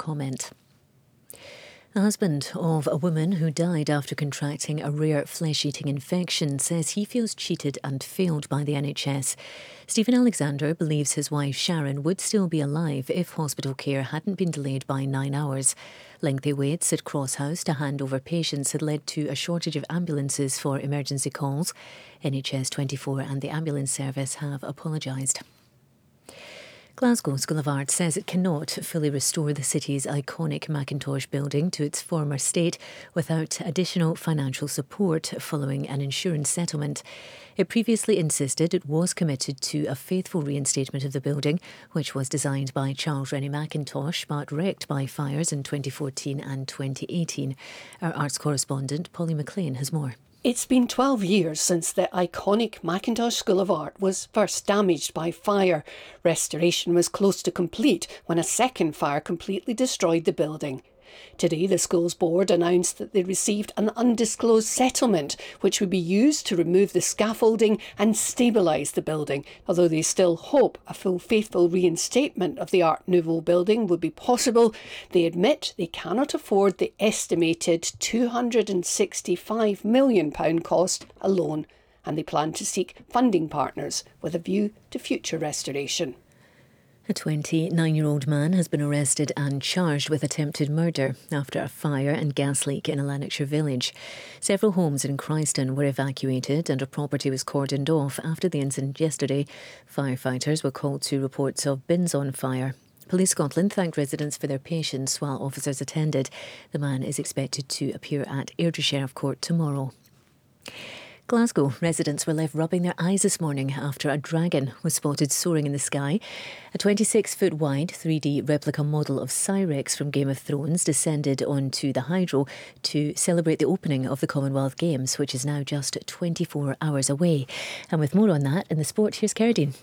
comment. The husband of a woman who died after contracting a rare flesh-eating infection says he feels cheated and failed by the NHS. Stephen Alexander believes his wife Sharon would still be alive if hospital care hadn't been delayed by 9 hours. Lengthy waits at Cross House to hand over patients had led to a shortage of ambulances for emergency calls. NHS 24 and the ambulance service have apologised. Glasgow School of Art says it cannot fully restore the city's iconic Mackintosh building to its former state without additional financial support following an insurance settlement. It previously insisted it was committed to a faithful reinstatement of the building, which was designed by Charles Rennie Mackintosh but wrecked by fires in 2014 and 2018. Our arts correspondent Polly McLean has more. It's been 12 years since the iconic Mackintosh School of Art was first damaged by fire. Restoration was close to complete when a second fire completely destroyed the building. Today, the school's board announced that they received an undisclosed settlement, which would be used to remove the scaffolding and stabilise the building, although they still hope a full faithful reinstatement of the Art Nouveau building would be possible. They admit they cannot afford the estimated £265 million cost alone, and they plan to seek funding partners with a view to future restoration. A 29-year-old man has been arrested and charged with attempted murder after a fire and gas leak in a Lanarkshire village. Several homes in Christon were evacuated and a property was cordoned off after the incident yesterday. Firefighters were called to reports of bins on fire. Police Scotland thanked residents for their patience while officers attended. The man is expected to appear at Airdrie Sheriff Court tomorrow. Glasgow residents were left rubbing their eyes this morning after a dragon was spotted soaring in the sky. A 26-foot wide 3D replica model of Cyrex from Game of Thrones descended onto the Hydro to celebrate the opening of the Commonwealth Games, which is now just 24 hours away. And with more on that in the sport, here's Carradine.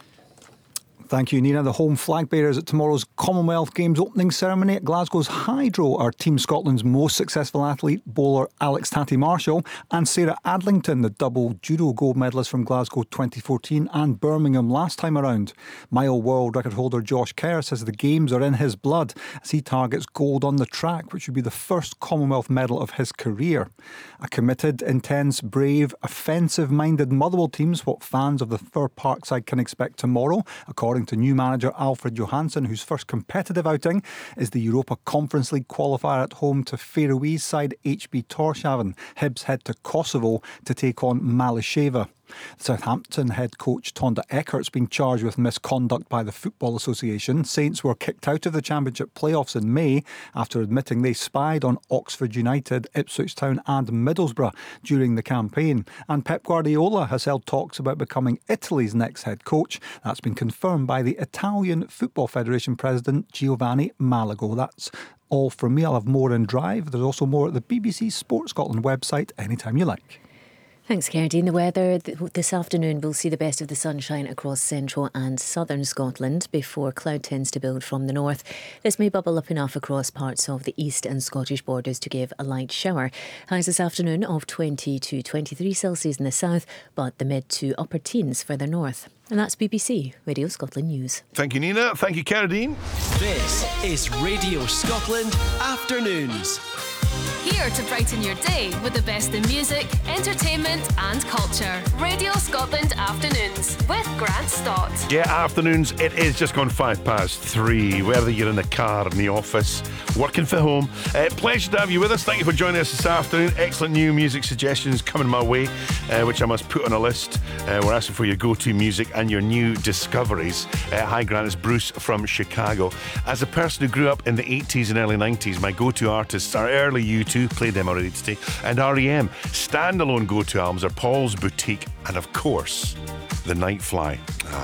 Thank you, Nina. The home flag bearers at tomorrow's Commonwealth Games opening ceremony at Glasgow's Hydro are Team Scotland's most successful athlete, bowler Alex Tatty-Marshall, and Sarah Adlington, the double judo gold medalist from Glasgow 2014 and Birmingham last time around. Mile world record holder Josh Kerr says the Games are in his blood as he targets gold on the track, which would be the first Commonwealth medal of his career. A committed, intense, brave, offensive-minded Motherwell team's what fans of the Fir Park side can expect tomorrow, according to new manager Alfred Johansson, whose first competitive outing is the Europa Conference League qualifier at home to Faroese side HB Tórshavn. Hibs head to Kosovo to take on Malisheva. Southampton head coach Tonda Eckert's been charged with misconduct by the Football Association. Saints were kicked out of the Championship playoffs in May after admitting they spied on Oxford United, Ipswich Town and Middlesbrough during the campaign. And Pep Guardiola has held talks about becoming Italy's next head coach. That's been confirmed by the Italian Football Federation president Giovanni Malago. That's all from me. I'll have more in Drive. There's also more at the BBC Sport Scotland website anytime you like. Thanks, Carradine. The weather this afternoon will see the best of the sunshine across central and southern Scotland before cloud tends to build from the north. This may bubble up enough across parts of the east and Scottish borders to give a light shower. Highs this afternoon of 20 to 23 Celsius in the south, but the mid to upper teens further north. And that's BBC Radio Scotland News. Thank you, Nina. Thank you, Carradine. This is Radio Scotland Afternoons. Here to brighten your day with the best in music, entertainment and culture. Radio Scotland Afternoons with Grant Stott. Yeah, afternoons, it is just gone 3:05, whether you're in the car, in the office, working from home. Pleasure to have you with us. Thank you for joining us this afternoon. Excellent new music suggestions coming my way, which I must put on a list. We're asking for your go-to music and your new discoveries. Hi Grant, it's Bruce from Chicago. As a person who grew up in the 80s and early 90s, my go-to artists are early U2, played them already today, and R.E.M. Standalone go-to albums are Paul's Boutique and, of course, The Nightfly.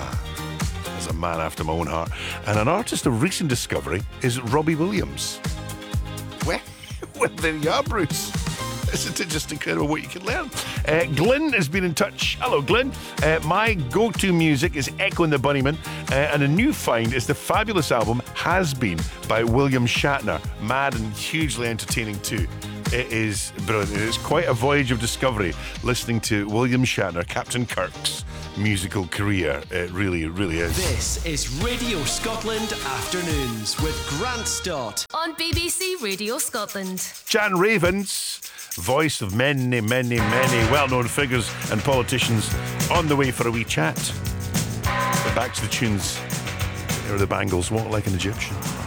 As a man after my own heart. And an artist of recent discovery is Robbie Williams. Well, there you are, Bruce. Isn't it just incredible what you can learn? Glyn has been in touch. Hello, Glyn. My go-to music is Echo and the Bunnymen, and a new find is the fabulous album Has Been by William Shatner. Mad and hugely entertaining too. It is brilliant. It's quite a voyage of discovery listening to William Shatner, Captain Kirk's musical career. It really, really is. This is Radio Scotland Afternoons with Grant Stott on BBC Radio Scotland. Jan Ravens, voice of many, many, many well-known figures and politicians, on the way for a wee chat. But back to the tunes. Here are the Bangles, Walk Like an Egyptian.